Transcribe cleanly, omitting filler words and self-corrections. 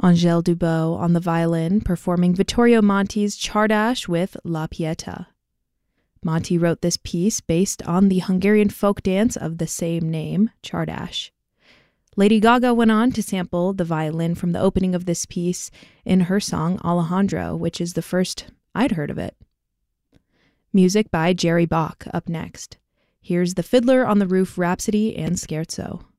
Angèle Dubot on the violin, performing Vittorio Monti's Csárdás with La Pietà. Monti wrote this piece based on the Hungarian folk dance of the same name, Csárdás. Lady Gaga went on to sample the violin from the opening of this piece in her song Alejandro, which is the first I'd heard of it. Music by Jerry Bach up next. Here's the Fiddler on the Roof Rhapsody and Scherzo.